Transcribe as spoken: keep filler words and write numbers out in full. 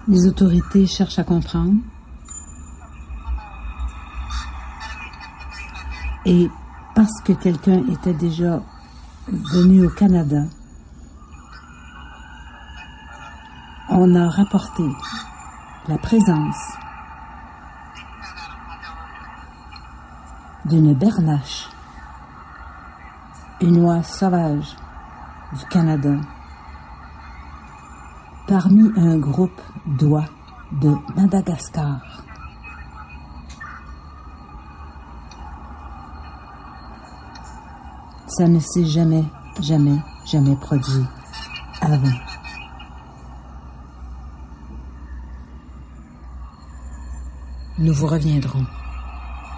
Les autorités cherchent à comprendre et parce que quelqu'un était déjà venu au Canada, on a rapporté la présence d'une bernache, une oie sauvage du Canada, parmi un groupe d'oies de Madagascar. Ça ne s'est jamais, jamais, jamais produit avant. Nous vous reviendrons.